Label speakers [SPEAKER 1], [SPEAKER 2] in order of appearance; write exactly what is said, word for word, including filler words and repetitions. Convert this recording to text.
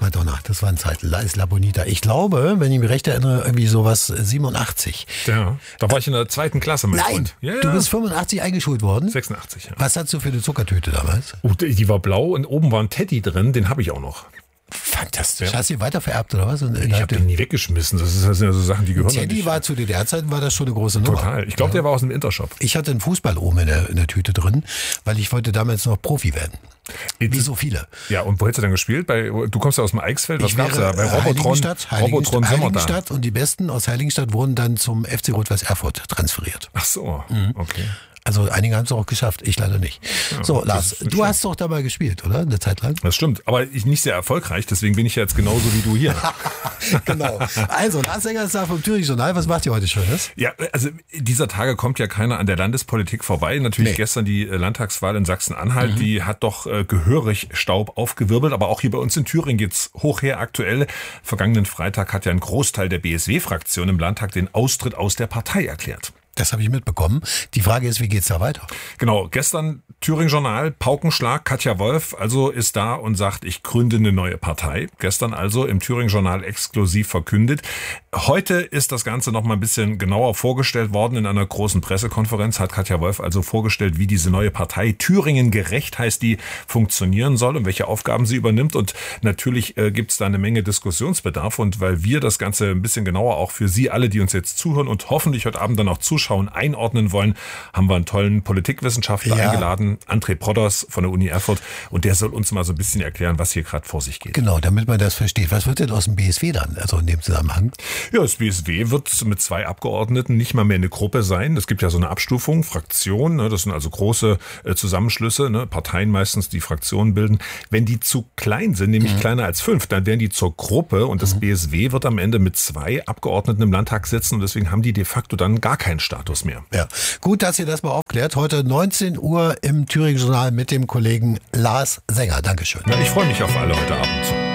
[SPEAKER 1] Madonna, das waren Zeiten. La Isla Bonita. Ich glaube, wenn ich mich recht erinnere, irgendwie sowas siebenundachtzig.
[SPEAKER 2] Ja, da war ich in der zweiten Klasse mit
[SPEAKER 1] Nein,
[SPEAKER 2] Freund. Ja, ja.
[SPEAKER 1] Du bist fünfundachtzig eingeschult worden.
[SPEAKER 2] sechsundachtzig, ja.
[SPEAKER 1] Was hast du für eine Zuckertüte damals?
[SPEAKER 2] Oh, die war blau und oben war ein Teddy drin, den habe ich auch noch.
[SPEAKER 1] Fantastisch.
[SPEAKER 2] Ja.
[SPEAKER 1] Hast du ihn weiter vererbt oder was? Und
[SPEAKER 2] Ich habe den nie weggeschmissen. Das, ist, das sind ja so Sachen, die gehören
[SPEAKER 1] Teddy
[SPEAKER 2] nicht.
[SPEAKER 1] war zu D D R-Zeiten war das schon eine große Nummer.
[SPEAKER 2] Total. Ich glaube, der war aus dem Intershop.
[SPEAKER 1] Ich hatte einen Fußball oben in der, in der Tüte drin, weil ich wollte damals noch Profi werden. Wie so viele.
[SPEAKER 2] Ja, und wo hättest du dann gespielt? Bei, du kommst ja aus dem Eichsfeld. Was
[SPEAKER 1] Ich
[SPEAKER 2] gab's da?
[SPEAKER 1] wäre
[SPEAKER 2] Bei Robotron,
[SPEAKER 1] Heiligenstadt, Heiligenstadt,
[SPEAKER 2] Robotron sind wir da.
[SPEAKER 1] Heiligenstadt und die Besten aus Heiligenstadt wurden dann zum F C Rot-Weiß Erfurt transferiert.
[SPEAKER 2] Ach so, mhm. Okay.
[SPEAKER 1] Also einige haben es auch geschafft, ich leider nicht.
[SPEAKER 2] Ja,
[SPEAKER 1] so, Lars, du
[SPEAKER 2] schön.
[SPEAKER 1] hast doch dabei gespielt, oder? Eine Zeit lang?
[SPEAKER 2] Das stimmt, aber ich nicht sehr erfolgreich, deswegen bin ich ja jetzt genauso wie du hier.
[SPEAKER 1] Genau. Also, Lars Sänger ist da vom Thüringen Journal. Was macht ihr heute Schönes?
[SPEAKER 2] Ja, also dieser Tage kommt ja keiner an der Landespolitik vorbei. Natürlich
[SPEAKER 1] Nee.
[SPEAKER 2] gestern die äh, Landtagswahl in Sachsen-Anhalt, mhm. die hat doch äh, gehörig Staub aufgewirbelt. Aber auch hier bei uns in Thüringen geht's hoch her aktuell. Vergangenen Freitag hat ja ein Großteil der B S W-Fraktion im Landtag den Austritt aus der Partei erklärt.
[SPEAKER 1] Das habe ich mitbekommen. Die Frage ist, wie geht's da weiter?
[SPEAKER 2] Genau, gestern Thüringen Journal, Paukenschlag, Katja Wolf also ist da und sagt, ich gründe eine neue Partei. Gestern also im Thüringen Journal exklusiv verkündet. Heute ist das Ganze noch mal ein bisschen genauer vorgestellt worden. In einer großen Pressekonferenz hat Katja Wolf also vorgestellt, wie diese neue Partei Thüringen gerecht heißt, die funktionieren soll und welche Aufgaben sie übernimmt. Und natürlich äh, gibt es da eine Menge Diskussionsbedarf. Und weil wir das Ganze ein bisschen genauer auch für Sie alle, die uns jetzt zuhören und hoffentlich heute Abend dann auch zuschauen, einordnen wollen, haben wir einen tollen Politikwissenschaftler
[SPEAKER 1] ja.
[SPEAKER 2] eingeladen, André Prodders von der Uni Erfurt, und der soll uns mal so ein bisschen erklären, was hier gerade vor sich geht.
[SPEAKER 1] Genau, damit man das versteht. Was wird denn aus dem B S W dann, also in dem Zusammenhang?
[SPEAKER 2] Ja, das B S W wird mit zwei Abgeordneten nicht mal mehr eine Gruppe sein. Es gibt ja so eine Abstufung, Fraktion, ne, das sind also große äh, Zusammenschlüsse, ne, Parteien meistens, die Fraktionen bilden. Wenn die zu klein sind, nämlich mhm. kleiner als fünf, dann werden die zur Gruppe und das mhm. B S W wird am Ende mit zwei Abgeordneten im Landtag sitzen und deswegen haben die de facto dann gar keinen Status mehr.
[SPEAKER 1] Ja, gut, dass ihr das mal aufklärt. Heute neunzehn Uhr im Thüringen Journal mit dem Kollegen Lars Sänger. Dankeschön.
[SPEAKER 2] Ja, ich freue mich auf alle heute Abend.